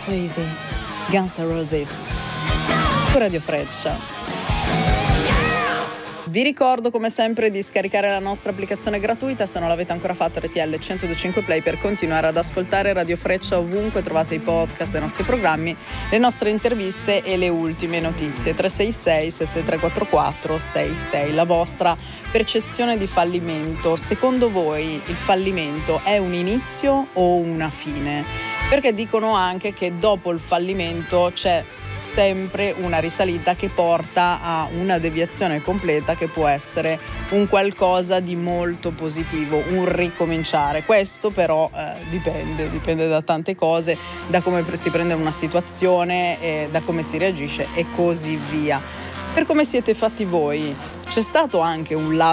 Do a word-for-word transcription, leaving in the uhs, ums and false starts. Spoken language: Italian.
So Easy, Guns N' Roses, su Radio Freccia. Vi ricordo come sempre di scaricare la nostra applicazione gratuita, se non l'avete ancora fatto, R T L centodue e cinque Play, per continuare ad ascoltare Radio Freccia ovunque trovate i podcast dei nostri programmi, le nostre interviste e le ultime notizie. tre sei sei sei sei tre quattro quattro sei sei. La vostra percezione di fallimento: secondo voi il fallimento è un inizio o una fine? Perché dicono anche che dopo il fallimento c'è sempre una risalita che porta a una deviazione completa, che può essere un qualcosa di molto positivo, un ricominciare. Questo però eh, dipende, dipende da tante cose, da come si prende una situazione, e da come si reagisce e così via. Per come siete fatti voi, c'è stato anche un lato